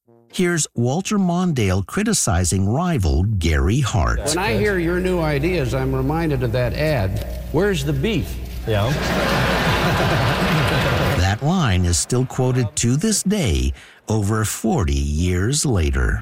Here's Walter Mondale criticizing rival Gary Hart. When I hear your new ideas, I'm reminded of that ad. Where's the beef? Yeah. That line is still quoted to this day, over 40 years later.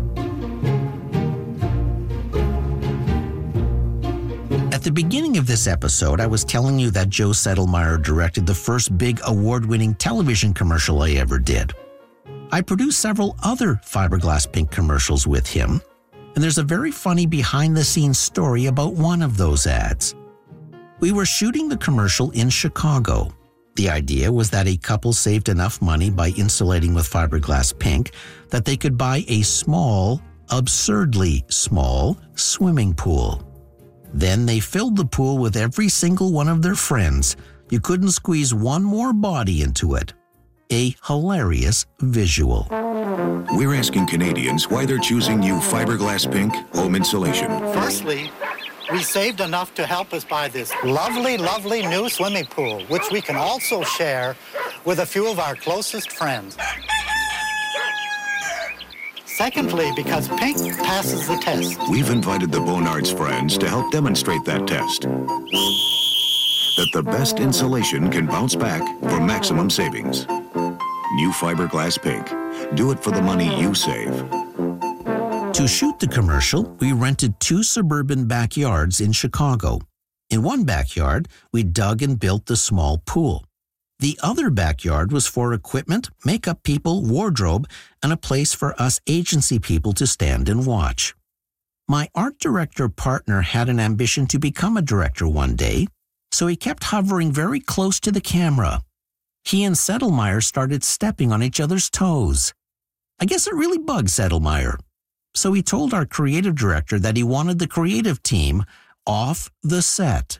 At the beginning of this episode, I was telling you that Joe Settlemeyer directed the first big award-winning television commercial I ever did. I produced several other Fiberglass Pink commercials with him, and there's a very funny behind-the-scenes story about one of those ads. We were shooting the commercial in Chicago. The idea was that a couple saved enough money by insulating with Fiberglass Pink that they could buy a small, absurdly small, swimming pool. Then they filled the pool with every single one of their friends. You couldn't squeeze one more body into it. A hilarious visual. We're asking Canadians why they're choosing new Fiberglass Pink home insulation. Firstly, we saved enough to help us buy this lovely, lovely new swimming pool, which we can also share with a few of our closest friends. Secondly, because Pink passes the test. We've invited the Bonards friends to help demonstrate that test. That the best insulation can bounce back for maximum savings. New Fiberglass Pink. Do it for the money you save. To shoot the commercial, we rented 2 suburban backyards in Chicago. In one backyard, we dug and built the small pool. The other backyard was for equipment, makeup people, wardrobe, and a place for us agency people to stand and watch. My art director partner had an ambition to become a director one day, so he kept hovering very close to the camera. He and Settlemeyer started stepping on each other's toes. I guess it really bugged Settlemeyer. So he told our creative director that he wanted the creative team off the set.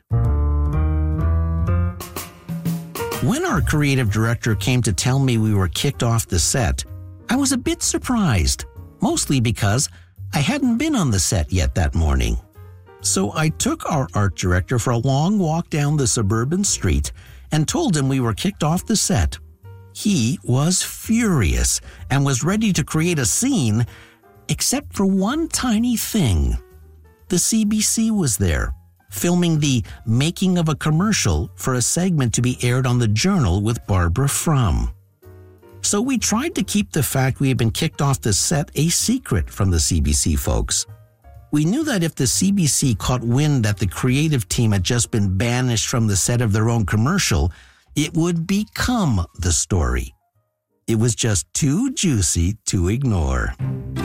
When our creative director came to tell me we were kicked off the set, I was a bit surprised, mostly because I hadn't been on the set yet that morning. So I took our art director for a long walk down the suburban street and told him we were kicked off the set. He was furious and was ready to create a scene, except for one tiny thing. The CBC was there, filming the making of a commercial for a segment to be aired on the Journal with Barbara Frum. So we tried to keep the fact we had been kicked off the set a secret from the CBC folks. We knew that if the CBC caught wind that the creative team had just been banished from the set of their own commercial, it would become the story. It was just too juicy to ignore.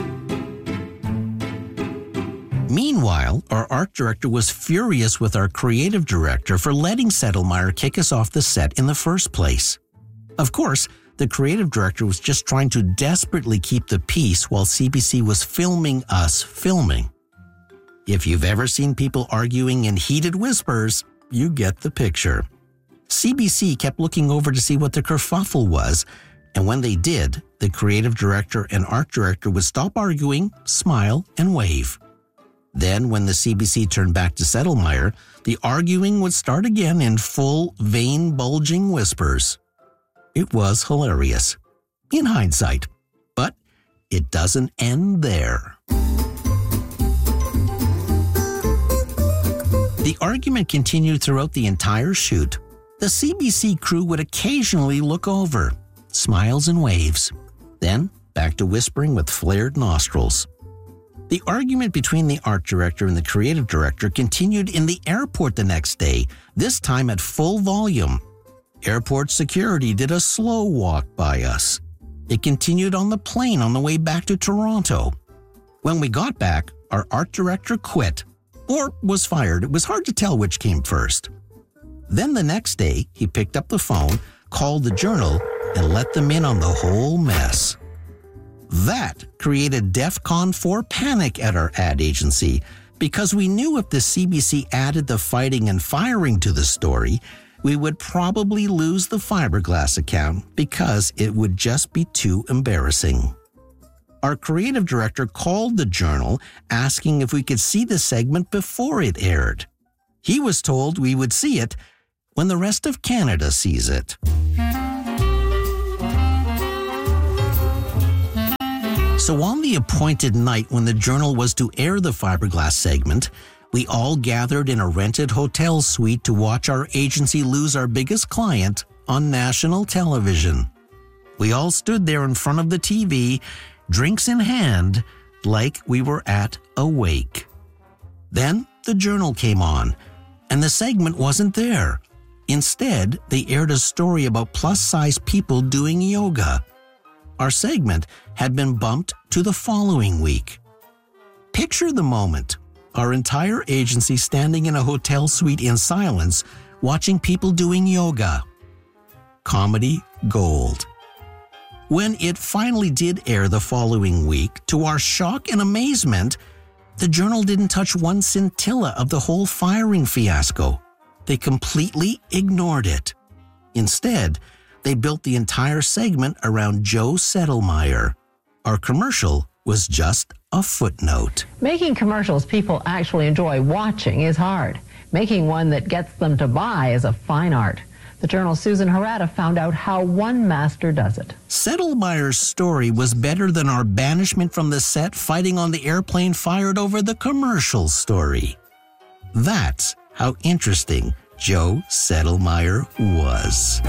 Meanwhile, our art director was furious with our creative director for letting Settlemeyer kick us off the set in the first place. Of course, the creative director was just trying to desperately keep the peace while CBC was filming us filming. If you've ever seen people arguing in heated whispers, you get the picture. CBC kept looking over to see what the kerfuffle was, and when they did, the creative director and art director would stop arguing, smile, and wave. Then, when the CBC turned back to Settlemeyer, the arguing would start again in full, vein-bulging whispers. It was hilarious, in hindsight, but it doesn't end there. The argument continued throughout the entire shoot. The CBC crew would occasionally look over, smiles and waves, then back to whispering with flared nostrils. The argument between the art director and the creative director continued in the airport the next day, this time at full volume. Airport security did a slow walk by us. It continued on the plane on the way back to Toronto. When we got back, our art director quit, or was fired. It was hard to tell which came first. Then the next day, he picked up the phone, called the Journal, and let them in on the whole mess. That created DEFCON 4 panic at our ad agency, because we knew if the CBC added the fighting and firing to the story, we would probably lose the Fiberglass account because it would just be too embarrassing. Our creative director called the Journal asking if we could see the segment before it aired. He was told we would see it when the rest of Canada sees it. So on the appointed night when the Journal was to air the fiberglass segment, we all gathered in a rented hotel suite to watch our agency lose our biggest client on national television. We all stood there in front of the TV, drinks in hand, like we were at a wake. Then the Journal came on, and the segment wasn't there. Instead, they aired a story about plus-size people doing yoga. Our segment had been bumped to the following week. Picture the moment. Our entire agency standing in a hotel suite in silence, watching people doing yoga. Comedy gold. When it finally did air the following week, to our shock and amazement, the Journal didn't touch one scintilla of the whole firing fiasco. They completely ignored it. Instead, they built the entire segment around Joe Settlemyre. Our commercial was just a footnote. Making commercials people actually enjoy watching is hard. Making one that gets them to buy is a fine art. The Journal's Susan Harada found out how one master does it. Settlemyre's story was better than our banishment from the set fighting on the airplane fired over the commercial story. That's how interesting Joe Settlemyre was.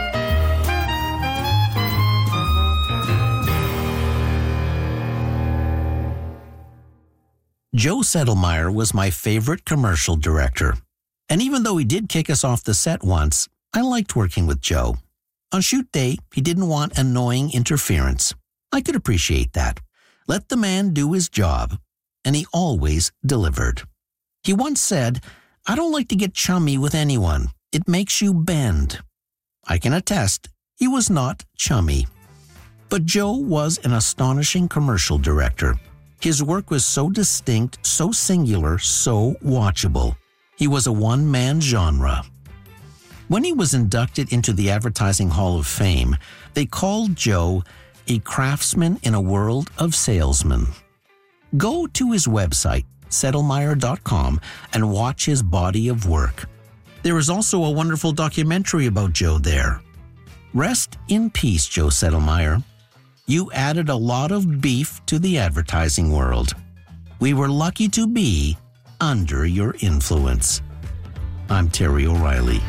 Joe Settlemyre was my favorite commercial director. And even though he did kick us off the set once, I liked working with Joe. On shoot day, he didn't want annoying interference. I could appreciate that. Let the man do his job. And he always delivered. He once said, "I don't like to get chummy with anyone. It makes you bend." I can attest, he was not chummy. But Joe was an astonishing commercial director. His work was so distinct, so singular, so watchable. He was a one-man genre. When he was inducted into the Advertising Hall of Fame, they called Joe a craftsman in a world of salesmen. Go to his website, settlemyre.com, and watch his body of work. There is also a wonderful documentary about Joe there. Rest in peace, Joe Settlemyre. You added a lot of beef to the advertising world. We were lucky to be under your influence. I'm Terry O'Reilly.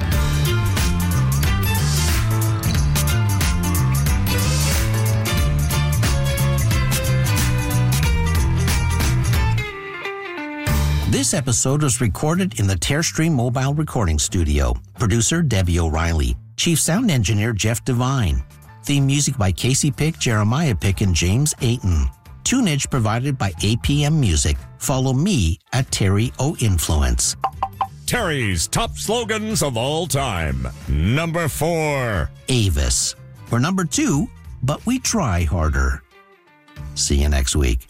This episode was recorded in the Tearstream Mobile Recording Studio. Producer Debbie O'Reilly. Chief Sound Engineer Jeff Devine. Theme music by Casey Pick, Jeremiah Pick, and James Ayton. Tunage provided by APM Music. Follow me at Terry O'Influence. Terry's top slogans of all time. Number 4. Avis. We're number 2, but we try harder. See you next week.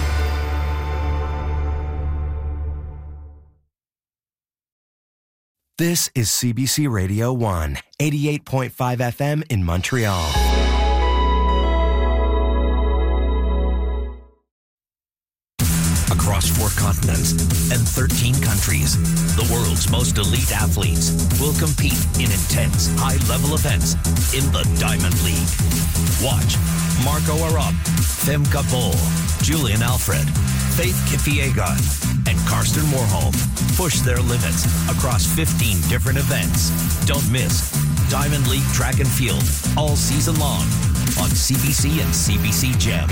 This is CBC Radio 1, 88.5 FM in Montreal. Across 4 continents and 13 countries, the world's most elite athletes will compete in intense, high-level events in the Diamond League. Watch Marco Arap, Femke Bol, Julian Alfred, Faith Kipyegon, and Karsten Warholm push their limits across 15 different events. Don't miss Diamond League Track and Field all season long on CBC and CBC Gem.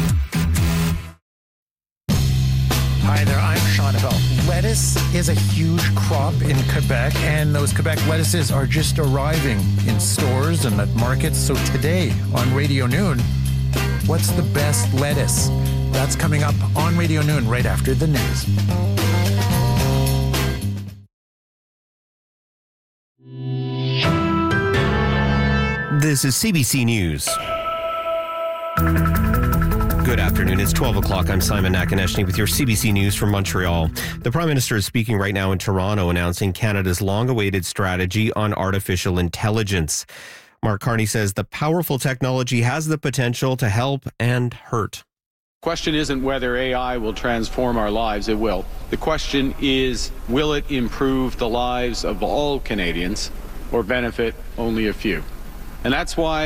Hi there, I'm Sean Appel. Lettuce is a huge crop in Quebec, and those Quebec lettuces are just arriving in stores and at markets. So today on Radio Noon, what's the best lettuce? That's coming up on Radio Noon right after the news. This is CBC News. Good afternoon. It's 12 o'clock. I'm Simon Nakonechny with your CBC News from Montreal. The Prime Minister is speaking right now in Toronto, announcing Canada's long-awaited strategy on artificial intelligence. Mark Carney says the powerful technology has the potential to help and hurt. The question isn't whether AI will transform our lives. It will. The question is, will it improve the lives of all Canadians or benefit only a few? And that's why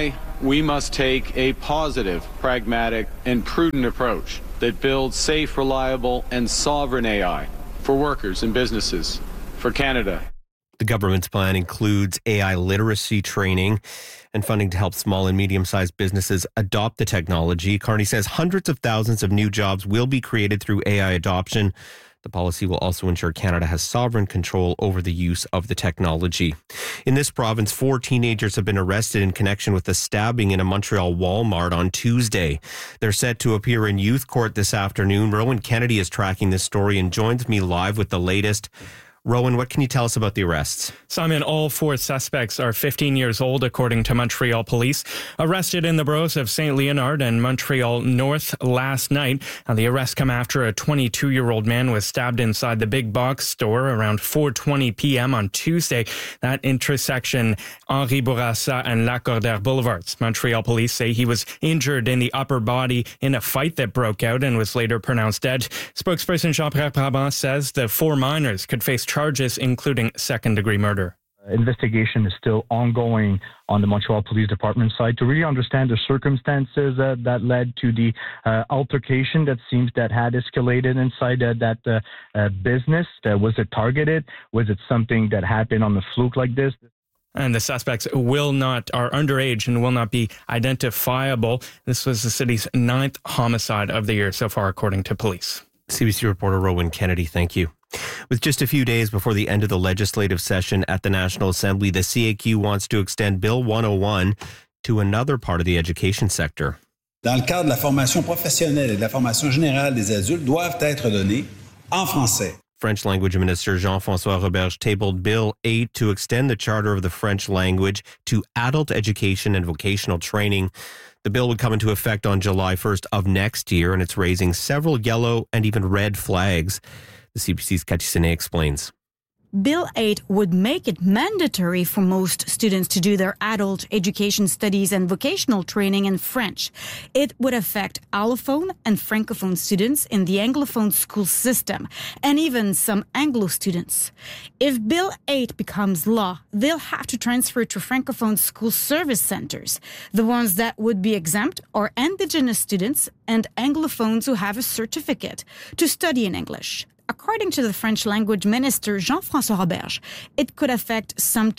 we must take a positive, pragmatic, and prudent approach that builds safe, reliable, and sovereign AI for workers and businesses, for Canada. The government's plan includes AI literacy training and funding to help small and medium-sized businesses adopt the technology. Carney says hundreds of thousands of new jobs will be created through AI adoption. The policy will also ensure Canada has sovereign control over the use of the technology. In this province, 4 teenagers have been arrested in connection with the stabbing in a Montreal Walmart on Tuesday. They're set to appear in youth court this afternoon. Rowan Kennedy is tracking this story and joins me live with the latest. Rowan, what can you tell us about the arrests? Simon, all 4 suspects are 15 years old, according to Montreal police, arrested in the boroughs of St. Leonard and Montreal North last night. Now, the arrests come after a 22-year-old man was stabbed inside the big box store around 4:20 p.m. on Tuesday. That intersection Henri Bourassa and Lacordaire Boulevards. Montreal police say he was injured in the upper body in a fight that broke out and was later pronounced dead. Spokesperson Jean-Pierre Brabant says the 4 minors could face charges, including second-degree murder. Investigation is still ongoing on the Montreal Police Department side to really understand the circumstances that led to the altercation that seems that had escalated inside that business. Was it targeted? Was it something that happened on the fluke like this? And the suspects are underage and will not be identifiable. This was the city's 9th homicide of the year so far, according to police. CBC reporter Rowan Kennedy, thank you. With just a few days before the end of the legislative session at the National Assembly, the CAQ wants to extend Bill 101 to another part of the education sector. Dans le cadre de la formation professionnelle et de la formation générale des adultes doivent être données en français. French language minister Jean-François Roberge tabled Bill 8 to extend the charter of the French language to adult education and vocational training. The bill would come into effect on July 1st of next year, and it's raising several yellow and even red flags. The CBC's Cathy Sine explains. Bill 8 would make it mandatory for most students to do their adult education studies and vocational training in French. It would affect allophone and francophone students in the Anglophone school system, and even some Anglo students. If Bill 8 becomes law, they'll have to transfer to francophone school service centers. The ones that would be exempt are Indigenous students and Anglophones who have a certificate to study in English. According to the French language minister Jean-François Roberge, it could affect some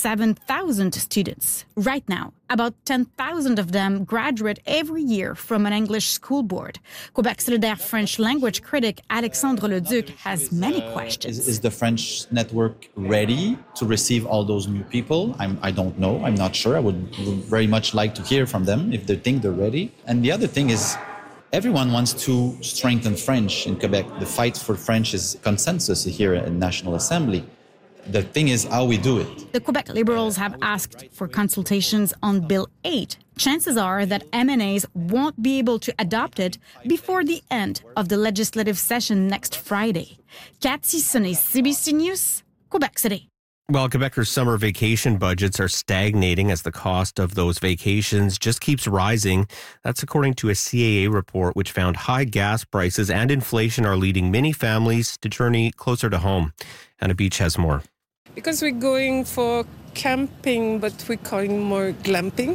27,000 students. Right now, about 10,000 of them graduate every year from an English school board. Quebec Solidaire French language critic Alexandre Leduc has many questions. Is the French network ready to receive all those new people? I don't know. I'm not sure. I would very much like to hear from them if they think they're ready. And the other thing is, everyone wants to strengthen French in Quebec. The fight for French is consensus here in National Assembly. The thing is how we do it. The Quebec Liberals have asked for consultations on Bill 8. Chances are that MNAs won't be able to adopt it before the end of the legislative session next Friday. Cathy Sine, CBC News, Quebec City. Well, Quebecers' summer vacation budgets are stagnating as the cost of those vacations just keeps rising. That's according to a CAA report, which found high gas prices and inflation are leading many families to journey closer to home. Hannah Beach has more. Because we're going for camping, but we're calling more glamping.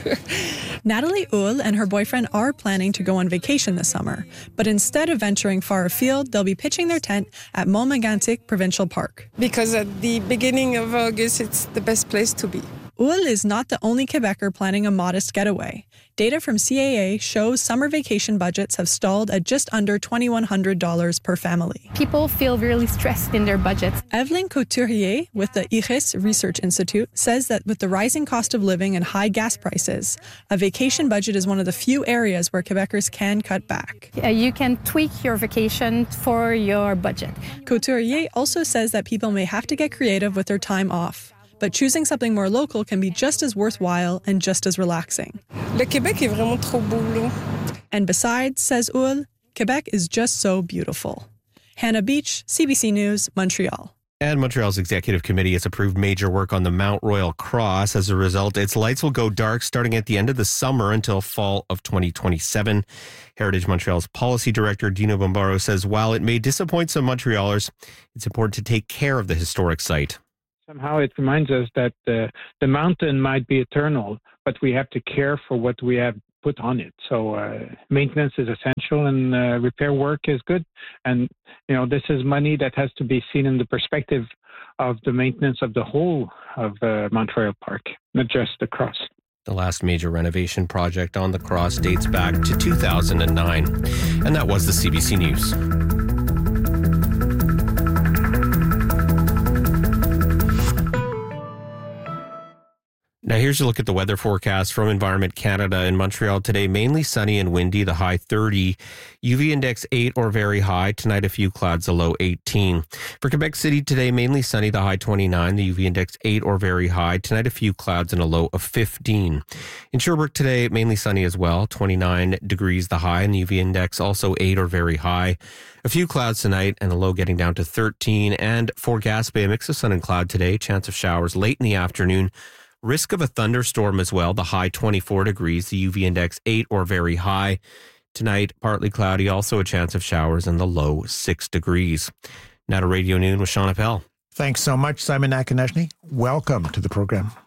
Natalie Uhl and her boyfriend are planning to go on vacation this summer, but instead of venturing far afield, they'll be pitching their tent at Mont-Mégantic Provincial Park. Because at the beginning of August, it's the best place to be. Uhl is not the only Quebecer planning a modest getaway. Data from CAA shows summer vacation budgets have stalled at just under $2,100 per family. People feel really stressed in their budgets. Evelyn Couturier with the IRIS Research Institute says that with the rising cost of living and high gas prices, a vacation budget is one of the few areas where Quebecers can cut back. You can tweak your vacation for your budget. Couturier also says that people may have to get creative with their time off. But choosing something more local can be just as worthwhile and just as relaxing. Le Québec est vraiment trop beau. And besides, says Uhl, Quebec is just so beautiful. Hannah Beach, CBC News, Montreal. And Montreal's executive committee has approved major work on the Mount Royal Cross. As a result, its lights will go dark starting at the end of the summer until fall of 2027. Heritage Montreal's policy director, Dino Bombaro, says while it may disappoint some Montrealers, it's important to take care of the historic site. Somehow it reminds us that the mountain might be eternal, but we have to care for what we have put on it. So maintenance is essential, and repair work is good. And, this is money that has to be seen in the perspective of the maintenance of the whole of Montreal Park, not just the cross. The last major renovation project on the cross dates back to 2009. And that was the CBC News. Now here's a look at the weather forecast from Environment Canada. In Montreal today, mainly sunny and windy, the high 30. UV index 8 or very high. Tonight, a few clouds, a low 18. For Quebec City today, mainly sunny, the high 29. The UV index 8 or very high. Tonight, a few clouds and a low of 15. In Sherbrooke today, mainly sunny as well. 29 degrees the high, and the UV index also 8 or very high. A few clouds tonight and a low getting down to 13. And for Gaspé, a mix of sun and cloud today. Chance of showers late in the afternoon. Risk of a thunderstorm as well, the high 24 degrees, the UV index 8 or very high. Tonight, partly cloudy, also a chance of showers, and the low 6 degrees. Now to Radio Noon with Sean Appel. Thanks so much, Simon Akineshny. Welcome to the program.